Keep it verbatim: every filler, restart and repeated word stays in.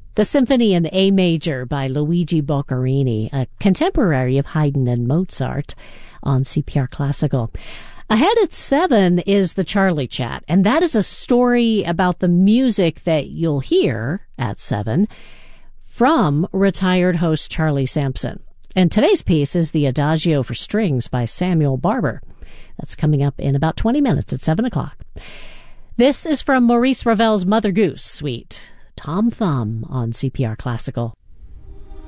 The Symphony in A Major by Luigi Boccherini, a contemporary of Haydn and Mozart, on C P R Classical. Ahead at seven is the Charlie Chat, and that is a story about the music that you'll hear at seven from retired host Charlie Sampson. And today's piece is the Adagio for Strings by Samuel Barber. That's coming up in about twenty minutes at seven o'clock. This is from Maurice Ravel's Mother Goose Suite. Tom Thumb on C P R Classical.